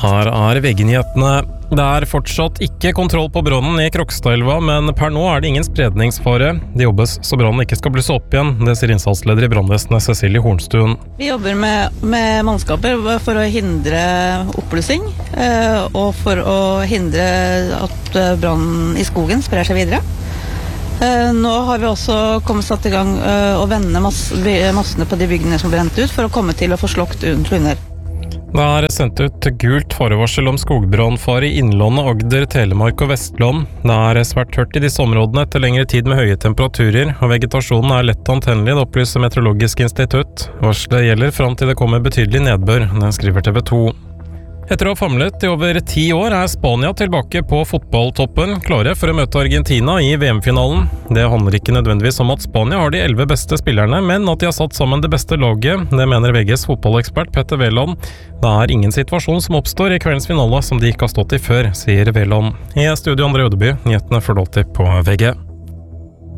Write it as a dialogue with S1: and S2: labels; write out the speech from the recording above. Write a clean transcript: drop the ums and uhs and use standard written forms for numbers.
S1: Her VG-nyhetene. Det fortsatt ikke kontroll på brannen i Krokstadelva, men per nå det ingen spredningsfare. Det jobbes så brannen ikke skal blusse opp igjen, det sier innsatsleder i brannvesenet Cecilie Hornstuen.
S2: Vi jobber med mannskaper for å hindre oppblussing, og for å hindre at brannen i skogen sprer seg videre. Nå har vi også satt i gang å vende massene på de byggene som ble brent ut, for å komme til å få slokt under.
S1: Det sendt ut gult farevarsel om skogbrannfare i Innlandet, Agder, Telemark og Vestland. Det svært tørt i disse områdene etter lengre tid med høye temperaturer, og vegetasjonen lett antennelig, det opplyser Meteorologisk institutt. Varselet gjelder fram til det kommer betydelig nedbør, det skriver TV 2. Etter å ha famlet i over 10 år Spania tilbake på fotballtoppen, klare for å møte Argentina i VM-finalen. Det handler ikke nødvendigvis om at Spania har de 11 beste spillerne, men at de har satt sammen det beste laget. Det mener VGs fotballekspert Petter Wæland. Det ingen situasjon som oppstår i kveldens finale som de ikke har stått i før, sier Wæland. I studio André Ødeby, nyhetene får alltid på VG.